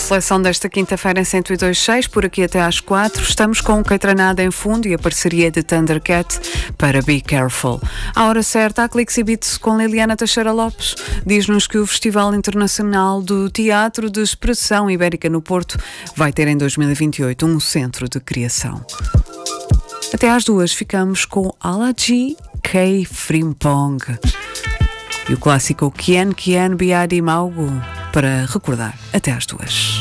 seleção desta quinta-feira em 102.6, por aqui até às 4. Estamos com o Caetranada em fundo e a parceria de Thundercat para Be Careful. À hora certa, a Clix e Beats com Liliana Teixeira Lopes diz-nos que o Festival Internacional do Teatro de Expressão Ibérica no Porto vai ter em 2028 um centro de criação. Até às 2 ficamos com Alaji K. Frimpong e o clássico Kien Kien Biadi Maugu para recordar. Até às 2.